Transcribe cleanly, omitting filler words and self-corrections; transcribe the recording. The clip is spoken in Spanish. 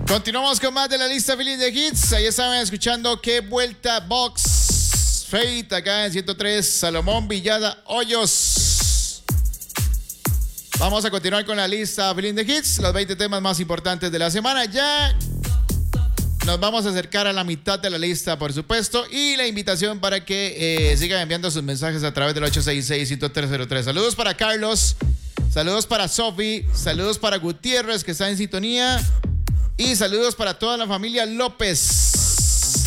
Continuamos con más de la lista Feeling de Hits. Ahí estaban escuchando Qué Vuelta Box Fate acá en 103, Salomón Villada Hoyos. Vamos a continuar con la lista Feeling de Hits, los 20 temas más importantes de la semana. Ya nos vamos a acercar a la mitad de la lista, por supuesto, y la invitación para que sigan enviando sus mensajes a través del 866-10303. Saludos para Carlos, saludos para Sofi, saludos para Gutiérrez, que está en sintonía, y saludos para toda la familia López.